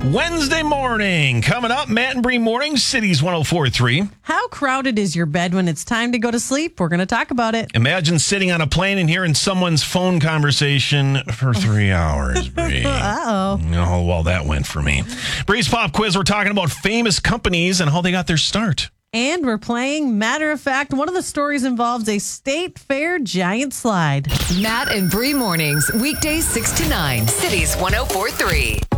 Wednesday morning. Coming up, Matt and Bree Mornings, Cities 104.3. How crowded is your bed when it's time to go to sleep? We're going to talk about it. Imagine sitting on a plane and hearing someone's phone conversation for 3 hours, Bree. Uh-oh. Oh, well, that went for me. Bree's Pop Quiz, we're talking about famous companies and how they got their start. And we're playing Matter of Fact. One of the stories involves a state fair giant slide. Matt and Bree Mornings, weekdays 6 to 9, Cities 104.3.